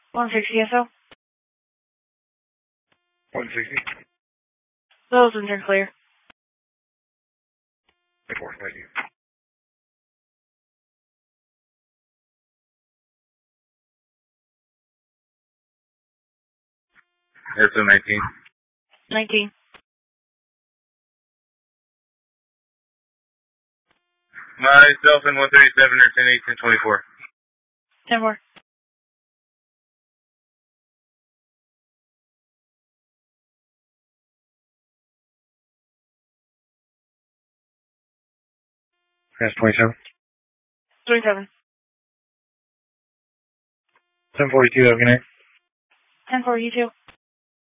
160 SO. 160. Those ones are clear. 4, thank you. That's a 19. 19. Myself in 137 or 10, 18, 24. 10 more. That's 27. 27. 1042, have a good night. 10-4, you too.